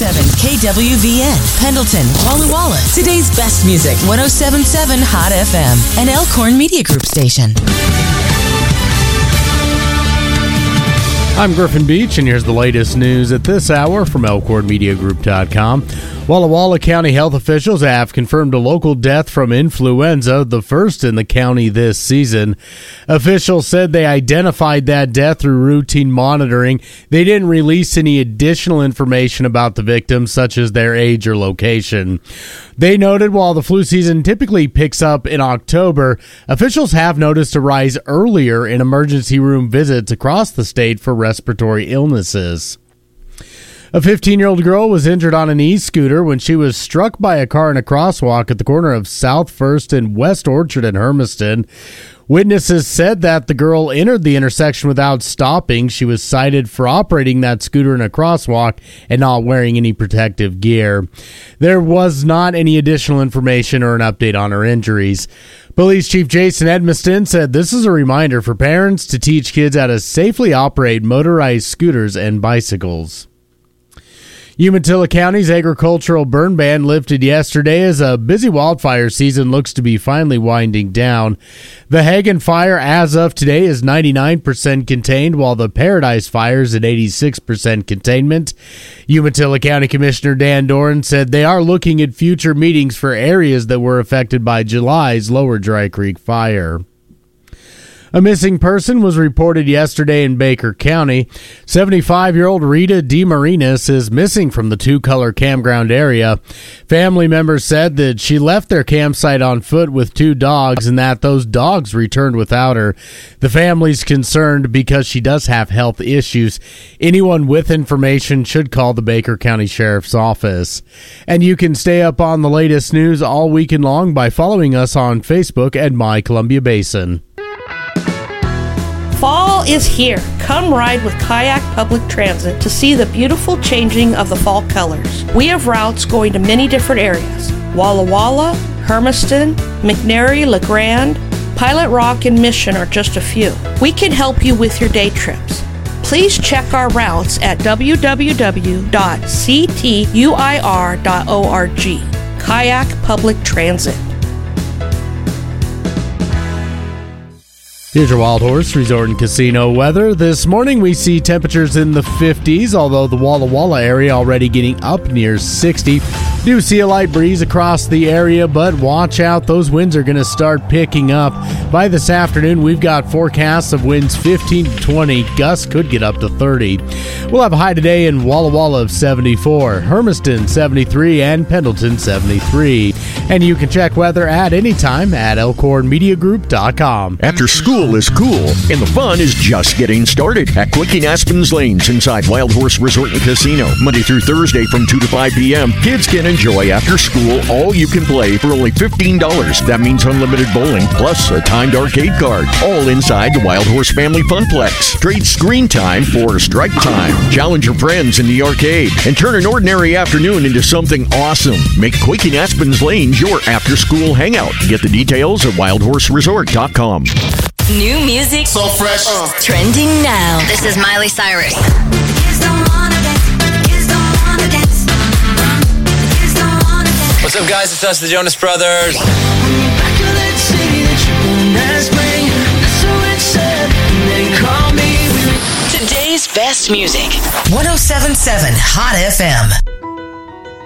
101.7 KWVN, Pendleton, Walla Walla. Today's best music, 107.7 Hot FM, an Elkhorn Media Group station. I'm Griffin Beach, and here's the latest news at this hour from ElkhornMediaGroup.com. Walla Walla County health officials have confirmed a local death from influenza, the first in the county this season. Officials said they identified that death through routine monitoring. They didn't release any additional information about the victim, such as their age or location. They noted while the flu season typically picks up in October, officials have noticed a rise earlier in emergency room visits across the state for respiratory illnesses. A 15-year-old girl was injured on an e-scooter when she was struck by a car in a crosswalk at the corner of South First and West Orchard in Hermiston. Witnesses said that the girl entered the intersection without stopping. She was cited for operating that scooter in a crosswalk and not wearing any protective gear. There was not any additional information or an update on her injuries. Police Chief Jason Edmiston said this is a reminder for parents to teach kids how to safely operate motorized scooters and bicycles. Umatilla County's agricultural burn ban lifted yesterday as a busy wildfire season looks to be finally winding down. The Hagen fire as of today is 99% contained, while the Paradise fire is at 86% containment. Umatilla County Commissioner Dan Doran said they are looking at future meetings for areas that were affected by July's Lower Dry Creek fire. A missing person was reported yesterday in Baker County. 75-year-old Rita DeMarinis is missing from the Two Color campground area. Family members said that she left their campsite on foot with two dogs and that those dogs returned without her. The family's concerned because she does have health issues. Anyone with information should call the Baker County Sheriff's Office. And you can stay up on the latest news all weekend long by following us on Facebook at My Columbia Basin. Fall is here. Come ride with Kayak Public Transit to see the beautiful changing of the fall colors. We have routes going to many different areas. Walla Walla, Hermiston, McNary, LeGrand, Pilot Rock, and Mission are just a few. We can help you with your day trips. Please check our routes at www.ctuir.org. Kayak Public Transit. Here's your Wild Horse Resort and Casino weather. This morning we see temperatures in the 50s, although the Walla Walla area already getting up near 60. Do see a light breeze across the area, but watch out. Those winds are going to start picking up. By this afternoon, we've got forecasts of winds 15 to 20. Gusts could get up to 30. We'll have a high today in Walla Walla of 74, Hermiston 73, and Pendleton 73. And you can check weather at any time at ElkhornMediaGroup.com. After school is cool, and the fun is just getting started at Quickie Aspen's Lanes inside Wild Horse Resort and Casino. Monday through Thursday from 2 to 5 p.m., kids can enjoy after school all you can play for only $15. That means unlimited bowling, plus a timed arcade card. All inside the Wild Horse Family Funplex. Trade screen time for strike time. Challenge your friends in the arcade and turn an ordinary afternoon into something awesome. Make Quickie Aspen's Lanes your after-school hangout. Get the details at wildhorseresort.com. New music, so fresh, trending now. This is Miley Cyrus. What's up, guys? It's us, the Jonas Brothers. Today's best music, 107.7 Hot FM.